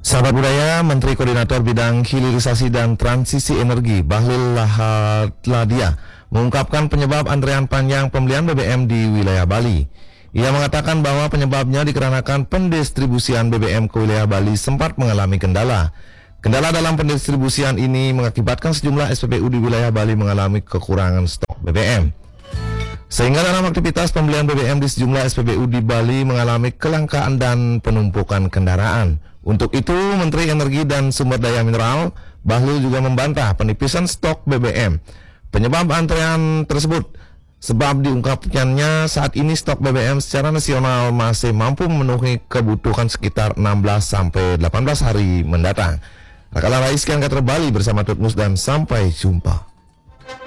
Sahabat budaya, Menteri Koordinator Bidang Hilirisasi dan Transisi Energi Bahlil Lahadalia mengungkapkan penyebab antrean panjang pembelian BBM di wilayah Bali. Ia mengatakan bahwa penyebabnya dikarenakan pendistribusian BBM ke wilayah Bali sempat mengalami kendala. Kendala dalam pendistribusian ini mengakibatkan sejumlah SPBU di wilayah Bali mengalami kekurangan stok BBM. Sehingga dalam aktivitas pembelian BBM di sejumlah SPBU di Bali mengalami kelangkaan dan penumpukan kendaraan. Untuk itu, Menteri Energi dan Sumber Daya Mineral Bahlil juga membantah penipisan stok BBM. Penyebab antrean tersebut sebab diungkapkannya saat ini stok BBM secara nasional masih mampu memenuhi kebutuhan sekitar 16-18 hari mendatang. Rakalah Rais Kian Kater Bali bersama Tutmus dan sampai jumpa.